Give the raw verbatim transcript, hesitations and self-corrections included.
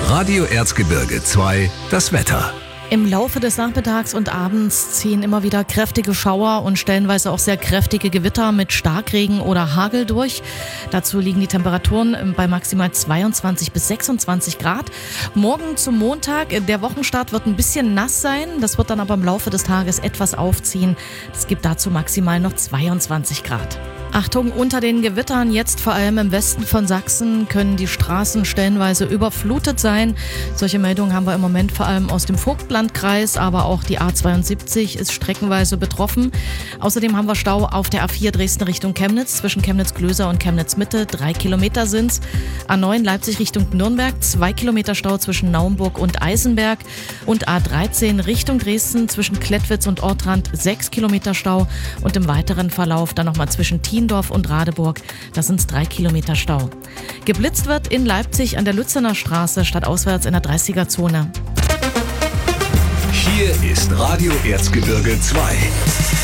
Radio Erzgebirge zwei, das Wetter. Im Laufe des Nachmittags und Abends ziehen immer wieder kräftige Schauer und stellenweise auch sehr kräftige Gewitter mit Starkregen oder Hagel durch. Dazu liegen die Temperaturen bei maximal zweiundzwanzig bis sechsundzwanzig Grad. Morgen zum Montag, der Wochenstart wird ein bisschen nass sein. Das wird dann aber im Laufe des Tages etwas aufziehen. Es gibt dazu maximal noch zweiundzwanzig Grad. Achtung, unter den Gewittern, jetzt vor allem im Westen von Sachsen, können die Straßen stellenweise überflutet sein. Solche Meldungen haben wir im Moment vor allem aus dem Vogtlandkreis, aber auch die A zweiundsiebzig ist streckenweise betroffen. Außerdem haben wir Stau auf der A vier Dresden Richtung Chemnitz, zwischen Chemnitz-Glöser und Chemnitz-Mitte, drei Kilometer sind's. A neun Leipzig Richtung Nürnberg, zwei Kilometer Stau zwischen Naumburg und Eisenberg. Und A dreizehn Richtung Dresden, zwischen Klettwitz und Ortrand, sechs Kilometer Stau. Und im weiteren Verlauf dann nochmal zwischen Tiendorf und Radeburg, da sind es drei Kilometer Stau. Geblitzt wird in Leipzig an der Lützener Straße, stadtauswärts in der dreißiger-Zone. Hier ist Radio Erzgebirge zwei.